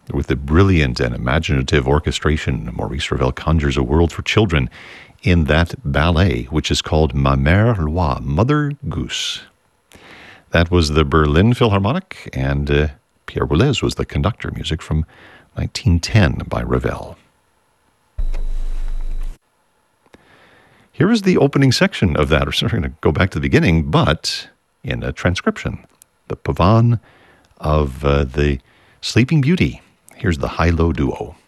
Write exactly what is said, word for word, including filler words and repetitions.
With the brilliant and imaginative orchestration, Maurice Ravel conjures a world for children in that ballet, which is called Ma Mère Loi, Mother Goose. That was the Berlin Philharmonic, and uh, Pierre Boulez was the conductor. Music from nineteen ten by Ravel. Here is the opening section of that. We're going to go back to the beginning, but in a transcription. The Pavan of uh, the Sleeping Beauty. Here's the high-low duo.